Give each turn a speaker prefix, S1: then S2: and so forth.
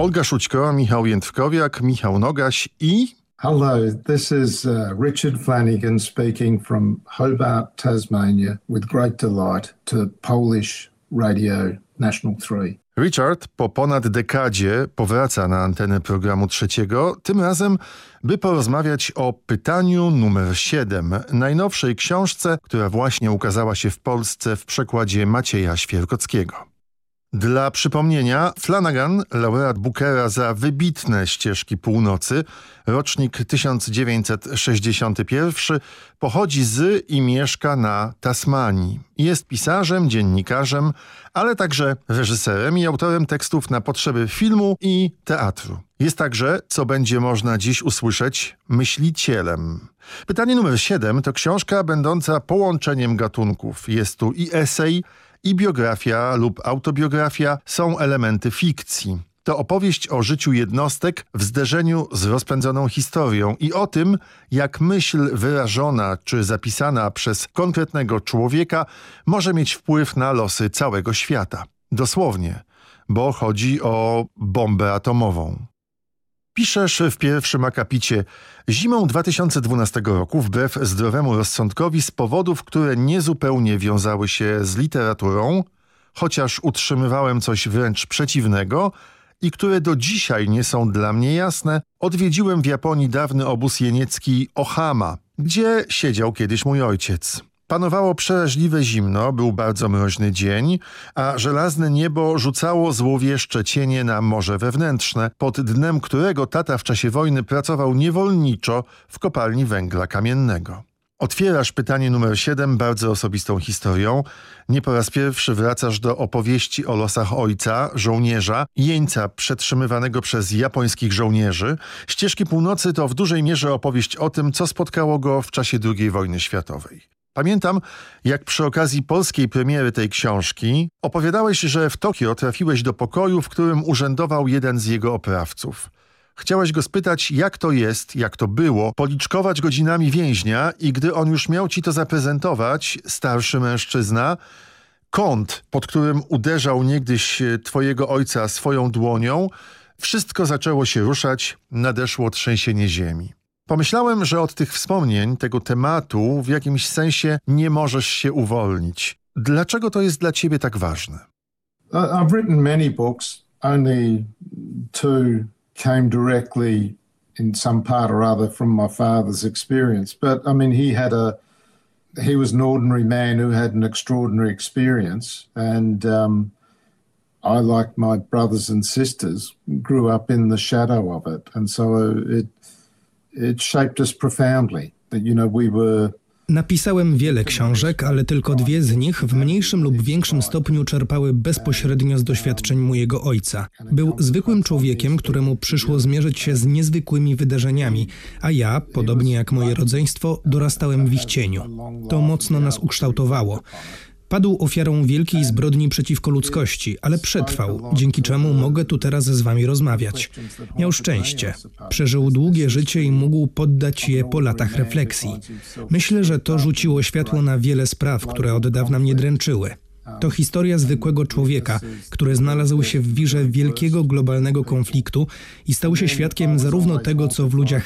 S1: Olga Szućko, Michał Jędrkowiak, Michał Nogaś i...
S2: Hello, this is Richard Flanagan speaking from Hobart, Tasmania, with great delight to Polish Radio National 3.
S1: Richard po ponad dekadzie powraca na antenę programu trzeciego, tym razem by porozmawiać o pytaniu numer 7, najnowszej książce, która właśnie ukazała się w Polsce w przekładzie Macieja Świerkockiego. Dla przypomnienia, Flanagan, laureat Bookera za wybitne Ścieżki Północy, rocznik 1961, pochodzi z i mieszka na Tasmanii. Jest pisarzem, dziennikarzem, ale także reżyserem i autorem tekstów na potrzeby filmu i teatru. Jest także, co będzie można dziś usłyszeć, myślicielem. Pytanie numer 7 to książka będąca połączeniem gatunków. Jest tu i esej, i biografia lub autobiografia, są elementy fikcji. To opowieść o życiu jednostek w zderzeniu z rozpędzoną historią i o tym, jak myśl wyrażona czy zapisana przez konkretnego człowieka może mieć wpływ na losy całego świata. Dosłownie, bo chodzi o bombę atomową. Piszesz w pierwszym akapicie: zimą 2012 roku, wbrew zdrowemu rozsądkowi, z powodów, które niezupełnie wiązały się z literaturą, chociaż utrzymywałem coś wręcz przeciwnego i które do dzisiaj nie są dla mnie jasne, odwiedziłem w Japonii dawny obóz jeniecki Ohama, gdzie siedział kiedyś mój ojciec. Panowało przeraźliwe zimno, był bardzo mroźny dzień, a żelazne niebo rzucało złowieszcze cienie na morze wewnętrzne, pod dnem którego tata w czasie wojny pracował niewolniczo w kopalni węgla kamiennego. Otwierasz pytanie numer 7 bardzo osobistą historią. Nie po raz pierwszy wracasz do opowieści o losach ojca, żołnierza, jeńca przetrzymywanego przez japońskich żołnierzy. Ścieżki Północy to w dużej mierze opowieść o tym, co spotkało go w czasie II wojny światowej. Pamiętam, jak przy okazji polskiej premiery tej książki opowiadałeś, że w Tokio trafiłeś do pokoju, w którym urzędował jeden z jego oprawców. Chciałeś go spytać, jak to jest, jak to było, policzkować godzinami więźnia i gdy on już miał ci to zaprezentować, starszy mężczyzna, kąt, pod którym uderzał niegdyś twojego ojca swoją dłonią, wszystko zaczęło się ruszać, nadeszło trzęsienie ziemi. Pomyślałem, że od tych wspomnień, tego tematu w jakimś sensie nie możesz się uwolnić. Dlaczego to jest dla ciebie tak ważne?
S2: I've written many books. Only two came directly in some part or other from my father's experience. But I mean, he was an ordinary man who had an extraordinary experience. And I, like my brothers and sisters, grew up in the shadow of it. And so it shaped us profoundly. That, you know, we were...
S3: Napisałem wiele książek, ale tylko 2 z nich w mniejszym lub większym stopniu czerpały bezpośrednio z doświadczeń mojego ojca. Był zwykłym człowiekiem, któremu przyszło zmierzyć się z niezwykłymi wydarzeniami, a ja, podobnie jak moje rodzeństwo, dorastałem w ich cieniu. To mocno nas ukształtowało. Padł ofiarą wielkiej zbrodni przeciwko ludzkości, ale przetrwał, dzięki czemu mogę tu teraz z wami rozmawiać. Miał szczęście. Przeżył długie życie i mógł poddać je po latach refleksji. Myślę, że to rzuciło światło na wiele spraw, które od dawna mnie dręczyły. To historia zwykłego człowieka, który znalazł się w wirze wielkiego globalnego konfliktu i stał się świadkiem zarówno tego, co w ludziach